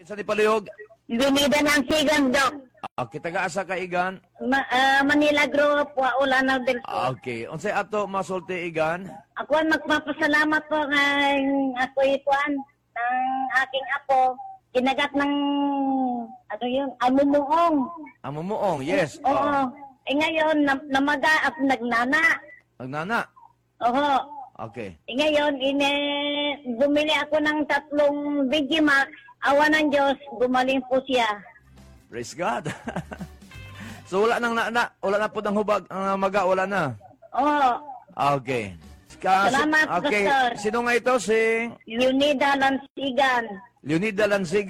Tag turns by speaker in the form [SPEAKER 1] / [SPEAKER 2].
[SPEAKER 1] Sa Dipaluyog?
[SPEAKER 2] Lunida ng Sigan, Dok.
[SPEAKER 1] Okay, taga-asa ka igan?
[SPEAKER 2] Manila Group, Waulanaw del Sur.
[SPEAKER 1] Okay. Unsay ato masulti igan?
[SPEAKER 2] Ako ang magpapasalamat po ng ako ituan ng aking apo. Kinagat ng, ano yun, amumuong.
[SPEAKER 1] Amumuong, yes.
[SPEAKER 2] Oo. Ngayon, namaga at nagnana.
[SPEAKER 1] Nagnana?
[SPEAKER 2] Oo.
[SPEAKER 1] Okay.
[SPEAKER 2] Ngayon, bumili ako ng 3 Digimax. Awa ng Diyos, gumaling po siya.
[SPEAKER 1] Praise God. So wala nang wala na po ng hubag ang maga, wala na.
[SPEAKER 2] Oo.
[SPEAKER 1] Okay.
[SPEAKER 2] Salamat,
[SPEAKER 1] okay.
[SPEAKER 2] Pastor.
[SPEAKER 1] Sino nga ito? Si
[SPEAKER 2] Leonida Lansigan.
[SPEAKER 1] Leonida Lansig.